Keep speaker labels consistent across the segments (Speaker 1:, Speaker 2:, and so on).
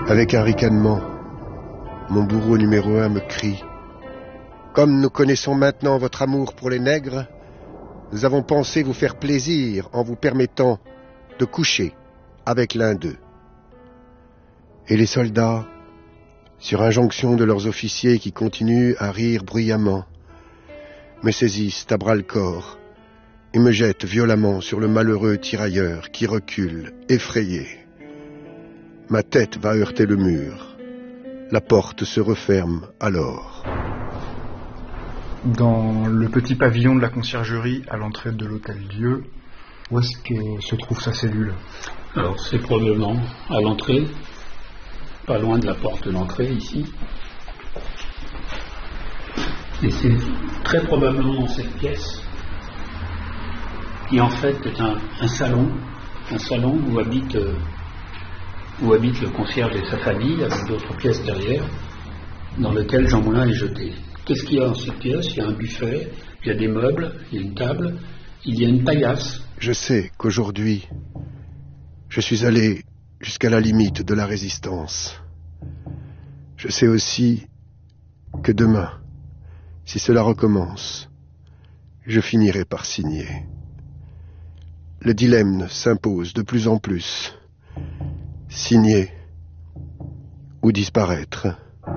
Speaker 1: Avec un ricanement, mon bourreau numéro 1 me crie « Comme nous connaissons maintenant votre amour pour les nègres, nous avons pensé vous faire plaisir en vous permettant de coucher avec l'un d'eux. » Et les soldats, sur injonction de leurs officiers qui continuent à rire bruyamment, me saisissent à bras-le-corps et me jettent violemment sur le malheureux tirailleur qui recule, effrayé. Ma tête va heurter le mur. La porte se referme alors.
Speaker 2: Dans le petit pavillon de la conciergerie à l'entrée de l'hôtel-Dieu, où est-ce que se trouve sa cellule?
Speaker 3: Alors c'est probablement à l'entrée, pas loin de la porte de l'entrée ici. Et c'est très probablement dans cette pièce qui en fait est un salon où habite le concierge et sa famille, avec d'autres pièces derrière, dans lequel Jean Moulin est jeté. Qu'est-ce qu'il y a dans cette pièce? Il y a un buffet, il y a des meubles, il y a une table, il y a une paillasse.
Speaker 1: Je sais qu'aujourd'hui, je suis allé jusqu'à la limite de la résistance. Je sais aussi que demain, si cela recommence, je finirai par signer. Le dilemme s'impose de plus en plus. Signer ou disparaître.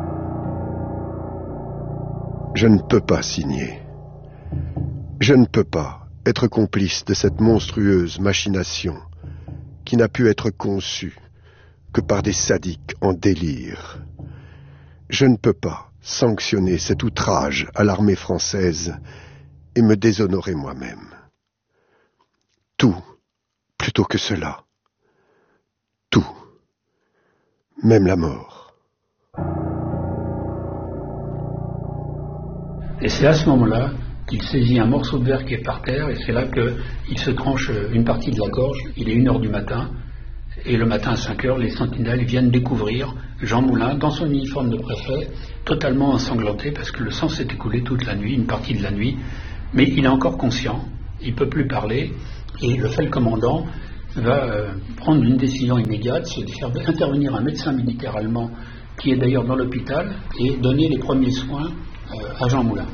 Speaker 1: Je ne peux pas signer. Je ne peux pas être complice de cette monstrueuse machination qui n'a pu être conçue que par des sadiques en délire. Je ne peux pas sanctionner cet outrage à l'armée française et me déshonorer moi-même. Tout plutôt que cela. Tout. Même la mort.
Speaker 3: Et c'est à ce moment-là qu'il saisit un morceau de verre qui est par terre, et c'est là qu'il se tranche une partie de la gorge. Il est 1h du matin, et le matin à 5h, les sentinelles viennent découvrir Jean Moulin dans son uniforme de préfet, totalement ensanglanté, parce que le sang s'est écoulé toute la nuit, une partie de la nuit, mais il est encore conscient, il ne peut plus parler, et le commandant va prendre une décision immédiate, c'est de faire intervenir un médecin militaire allemand qui est d'ailleurs dans l'hôpital et donner les premiers soins à Jean Moulin.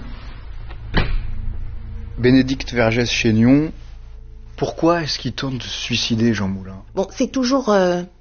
Speaker 2: Bénédicte Vergès-Chénion, pourquoi est-ce qu'il tente de se suicider, Jean Moulin?
Speaker 4: Bon, c'est toujours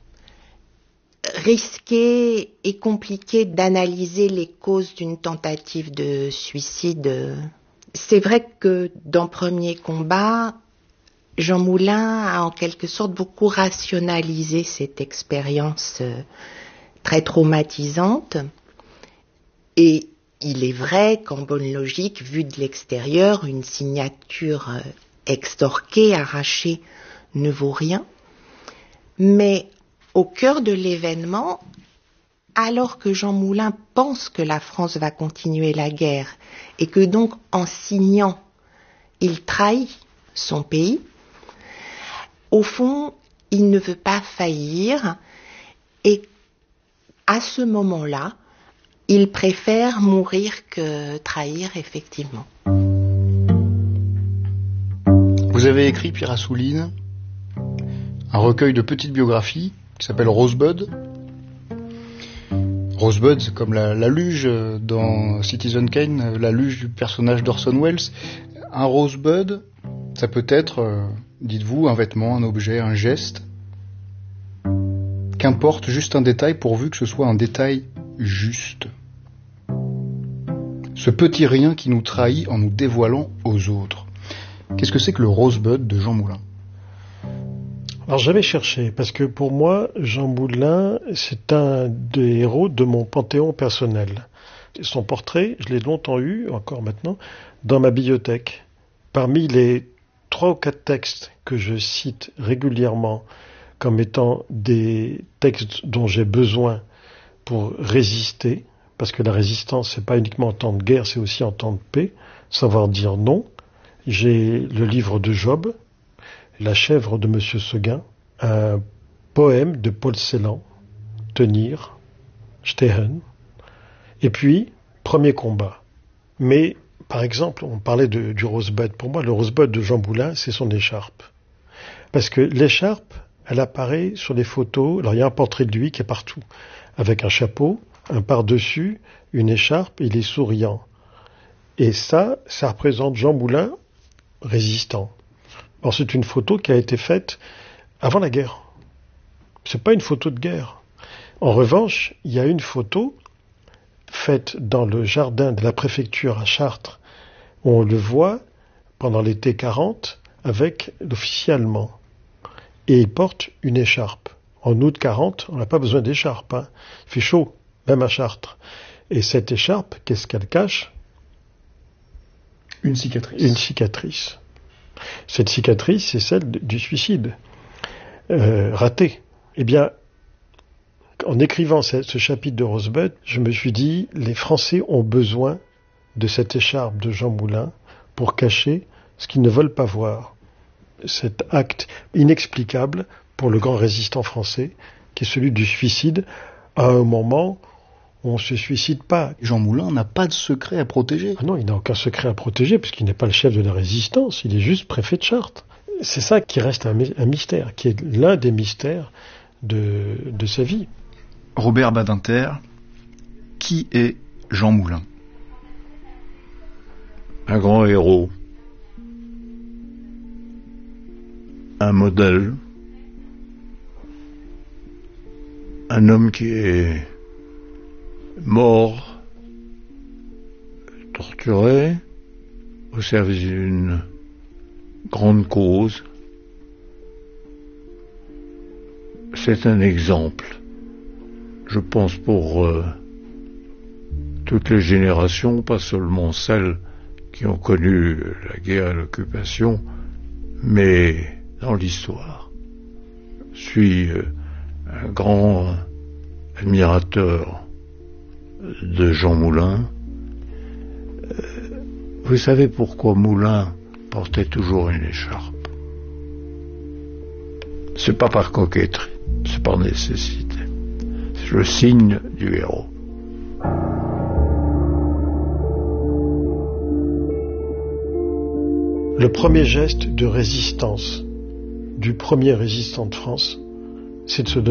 Speaker 4: risqué et compliqué d'analyser les causes d'une tentative de suicide. C'est vrai que dans Premier combat, Jean Moulin a en quelque sorte beaucoup rationalisé cette expérience très traumatisante. Et il est vrai qu'en bonne logique, vue de l'extérieur, une signature extorquée, arrachée, ne vaut rien. Mais au cœur de l'événement, alors que Jean Moulin pense que la France va continuer la guerre et que donc en signant, il trahit son pays, au fond, il ne veut pas faillir et à ce moment-là, il préfère mourir que trahir, effectivement.
Speaker 2: Vous avez écrit, Pierre Assouline, un recueil de petites biographies qui s'appelle Rosebud. Rosebud, c'est comme la luge dans Citizen Kane, la luge du personnage d'Orson Welles. Un Rosebud, ça peut être, dites-vous, un vêtement, un objet, un geste. Qu'importe, juste un détail pourvu que ce soit un détail juste. Ce petit rien qui nous trahit en nous dévoilant aux autres. Qu'est-ce que c'est que le Rosebud de Jean Moulin?
Speaker 5: Alors j'avais cherché, parce que pour moi, Jean Moulin, c'est un des héros de mon panthéon personnel. Son portrait, je l'ai longtemps eu, encore maintenant, dans ma bibliothèque. Parmi les 3 ou 4 textes que je cite régulièrement comme étant des textes dont j'ai besoin pour résister, parce que la résistance, c'est pas uniquement en temps de guerre, c'est aussi en temps de paix, savoir dire non. J'ai le livre de Job, La chèvre de Monsieur Seguin, un poème de Paul Celan, Tenir, Stehen, et puis Premier combat. Mais, par exemple, on parlait du Rosebud. Pour moi, le Rosebud de Jean Moulin, c'est son écharpe. Parce que l'écharpe, elle apparaît sur les photos. Alors il y a un portrait de lui qui est partout, avec un chapeau, un par-dessus, une écharpe, il est souriant. Et ça représente Jean Moulin résistant. Alors c'est une photo qui a été faite avant la guerre. C'est pas une photo de guerre. En revanche, il y a une photo faite dans le jardin de la préfecture à Chartres, où on le voit pendant l'été 40 avec l'officier allemand. Et il porte une écharpe. En août 40, on n'a pas besoin d'écharpe. Hein. Il fait chaud, même à Chartres. Et cette écharpe, qu'est-ce qu'elle cache ?
Speaker 2: Une cicatrice.
Speaker 5: Une cicatrice. Cette cicatrice, c'est celle du suicide raté. Eh bien, en écrivant ce chapitre de Rosebud, je me suis dit, les Français ont besoin de cette écharpe de Jean Moulin pour cacher ce qu'ils ne veulent pas voir. Cet acte inexplicable pour le grand résistant français, qui est celui du suicide, à un moment où on ne se suicide pas.
Speaker 2: Jean Moulin n'a pas de secret à protéger.
Speaker 5: Ah non, il n'a aucun secret à protéger, puisqu'il n'est pas le chef de la résistance, il est juste préfet de Chartres. C'est ça qui reste un mystère, qui est l'un des mystères de sa vie.
Speaker 6: Robert Badinter, qui est Jean Moulin ?
Speaker 7: Un grand héros, un modèle, un homme qui est mort, torturé, au service d'une grande cause. C'est un exemple, je pense, pour toutes les générations, pas seulement celles qui ont connu la guerre et l'occupation, mais dans l'histoire. Je suis un grand admirateur de Jean Moulin. Vous savez pourquoi Moulin portait toujours une écharpe? C'est pas par coquetterie, c'est par nécessité. C'est le signe du héros.
Speaker 5: Le premier geste de résistance du premier résistant de France, c'est de se donner